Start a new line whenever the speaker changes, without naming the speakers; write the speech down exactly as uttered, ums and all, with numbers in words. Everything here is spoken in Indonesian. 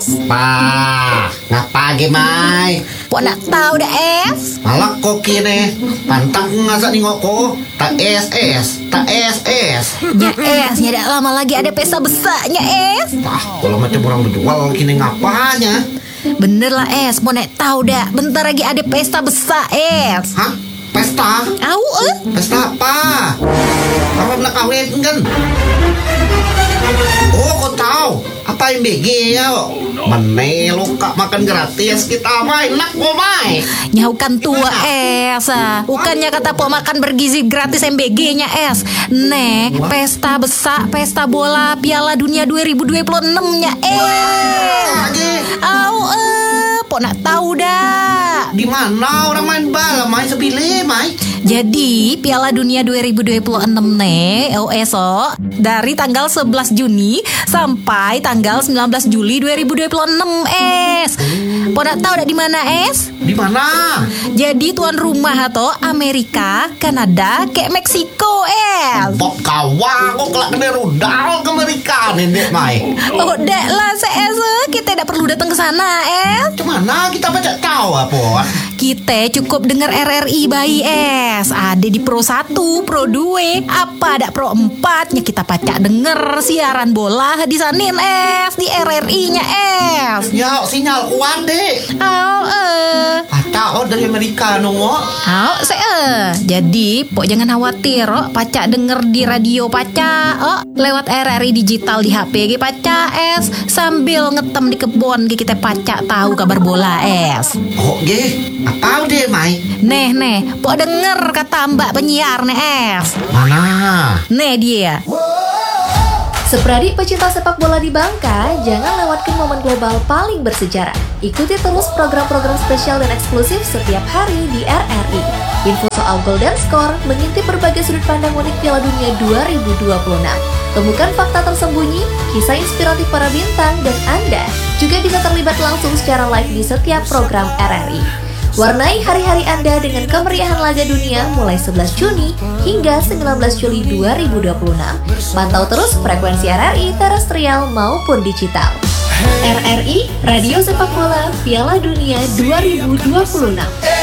Pa, ngapa gemai?
Pok nak tahu dah es.
Malah kok kini pantang ngasak nih ngoko. Tak es es, tak es es.
Ya es, ya dah lama lagi ada pesta besarnya es.
Wah, kalau macam orang berjual kini ngapanya?
Bener lah es, Pok nak tahu dah. Bentar lagi ada pesta besar es.
Hah? Pesta?
Au eh?
Pesta apa? Orang nak kawin kan? Oh, kau tahu apa yang B G ya? Mana lo kak makan gratis kita main nak kau main.
Nyaukan tua es ah. Bukannya kata Pok makan bergizi gratis M B G-nya es. Nek, pesta besar, pesta bola Piala Dunia dua ribu dua puluh enam-nya es. Au eh, Pok nak tahu dah.
Di mana orang main bola main sebile main?
Jadi Piala Dunia dua ribu dua puluh enam nih, oh esok dari tanggal sebelas Juni sampai tanggal sembilan belas Juli dua ribu dua puluh enam es. Pok nak tahu dak di mana es?
Di mana?
Jadi tuan rumah atau Amerika, Kanada, kayak Meksiko es.
Pok kawan kok kelak kena rudal ke Amerika nih dek mai.
Oh dak lah se-es, kita tidak perlu datang ke sana es.
Cemana kita baca tahu apa?
Kita cukup dengar R R I bayi es. Ada di Pro satu, Pro dua, apa ada Pro empat-nya kita pacak denger siaran bola di sana es, di R R I-nya es.
Ya sinyal kuat dek.
Oh eh.
Pacak oh dari Amerika nunggu.
Oh se eh. Jadi Pok jangan khawatir, oh pacak denger di radio pacak, oh lewat R R I digital di H P ge pacak es, sambil ngetem di kebun ge kita pacak tahu kabar bola es.
Oh ge, apa deh mai?
Neh neh, Pok denger kata mbak penyiar nih es.
Mana?
Nih dia.
Sepradik pecinta sepak bola di Bangka, jangan lewatkan momen global paling bersejarah. Ikuti terus program-program spesial dan eksklusif setiap hari di R R I. Info soal gol dan skor, mengintip berbagai sudut pandang unik Piala Dunia dua ribu dua puluh enam. Temukan fakta tersembunyi, kisah inspiratif para bintang, dan Anda juga bisa terlibat langsung secara live di setiap program R R I. Warnai hari-hari Anda dengan kemeriahan laga dunia mulai sebelas Juni hingga sembilan belas Juli dua ribu dua puluh enam. Pantau terus frekuensi R R I terestrial maupun digital. R R I, Radio Sepak Bola Piala Dunia dua ribu dua puluh enam.